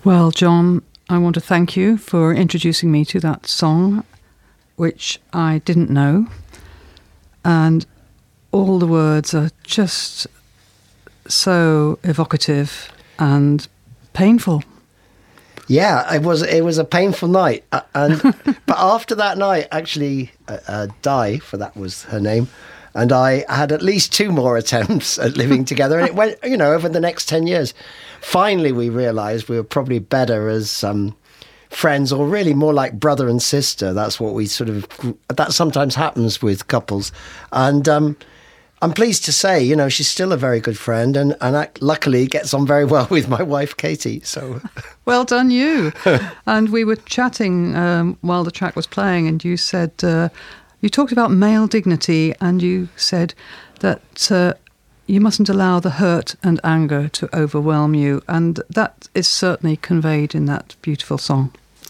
Well, John, I want to thank you for introducing me to that song, which I didn't know. And all the words are just so evocative and painful. Yeah, it was a painful night. And but after that night, actually, Di, for that was her name, and I had at least 2 more attempts at living together. And it went, over the next 10 years. Finally, we realised we were probably better as friends, or really more like brother and sister. That's what we that sometimes happens with couples. And I'm pleased to say, she's still a very good friend and luckily gets on very well with my wife, Katie. So, well done you. And we were chatting while the track was playing, and you said, you talked about male dignity, and you said that you mustn't allow the hurt and anger to overwhelm you. And that is certainly conveyed in that beautiful song.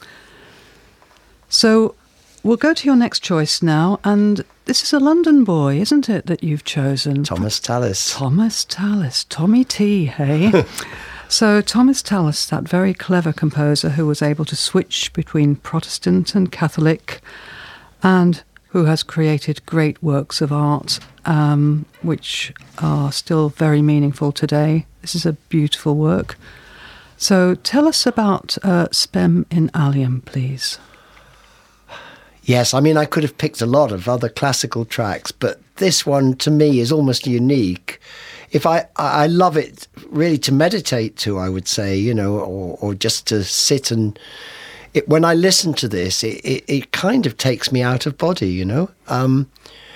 So we'll go to your next choice now, and this is a London boy, isn't it, that you've chosen? Thomas Tallis. Thomas Tallis. Tommy T, hey? So Thomas Tallis, that very clever composer who was able to switch between Protestant and Catholic, and who has created great works of art, which are still very meaningful today. This is a beautiful work. So tell us about Spem in Alium, please. Yes, I could have picked a lot of other classical tracks, but this one to me is almost unique. If I love it really to meditate to, I would say, or just to sit and when I listen to this, it kind of takes me out of body, and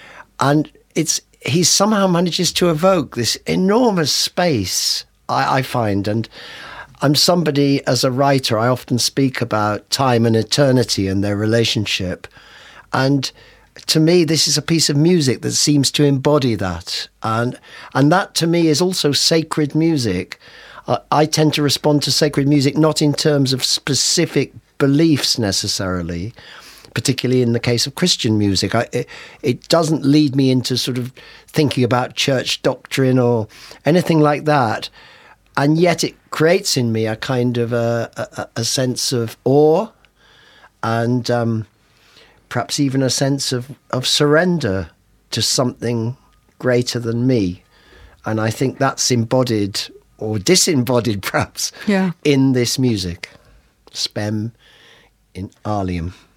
he somehow manages to evoke this enormous space, I find, and I'm somebody, as a writer, I often speak about time and eternity and their relationship. And to me, this is a piece of music that seems to embody that. And that, to me, is also sacred music. I tend to respond to sacred music not in terms of specific beliefs necessarily, particularly in the case of Christian music. It doesn't lead me into sort of thinking about church doctrine or anything like that. And yet it creates in me a kind of a sense of awe and perhaps even a sense of surrender to something greater than me. And I think that's embodied or disembodied perhaps in this music. Spem in Alium.